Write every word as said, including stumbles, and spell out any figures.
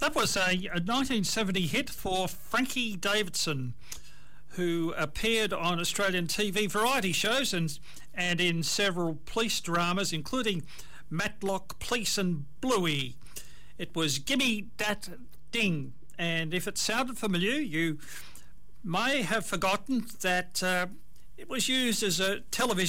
That was a, a nineteen seventy hit for Frankie Davidson, who appeared on Australian T V variety shows and, and in several police dramas, including Matlock Police and Bluey. It was Gimme Dat Ding, and if it sounded familiar, you may have forgotten that uh, it was used as a television